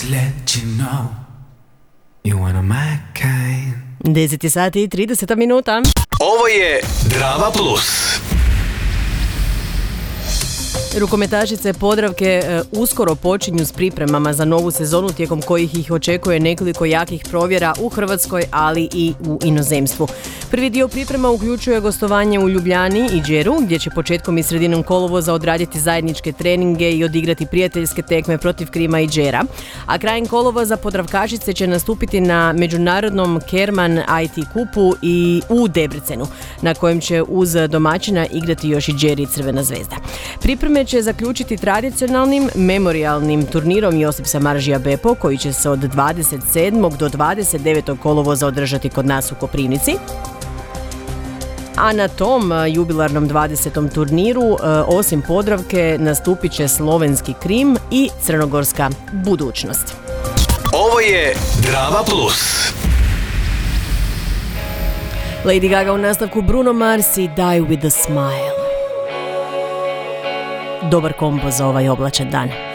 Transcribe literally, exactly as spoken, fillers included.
Just let you know you wanna my kind. deset sati i trideset minuta. Ovo je Drama Plus. Rukometašice Podravke e, uskoro počinju s pripremama za novu sezonu tijekom kojih ih očekuje nekoliko jakih provjera u Hrvatskoj, ali i u inozemstvu. Prvi dio priprema uključuje gostovanje u Ljubljani i Đeru, gdje će početkom i sredinom kolovoza odraditi zajedničke treninge i odigrati prijateljske tekme protiv Krima i Đera. A krajem kolovoza Podravkašice će nastupiti na međunarodnom Kerman I T kupu i u Debrecenu, na kojem će uz domaćina igrati još i Đer i Crvena zvezda. Pripreme će zaključiti tradicionalnim memorijalnim turnirom Josip Samardžija Bepo, koji će se od dvadeset sedmog do dvadeset devetog kolovoza održati kod nas u Koprivnici. A na tom jubilarnom dvadesetom turniru, osim Podravke, nastupit će slovenski Krim i crnogorska Budućnost. Ovo je Drama Plus. Lady Gaga u nastavku, Bruno Mars i Die With A Smile. Dobar kombo za ovaj oblačan dan.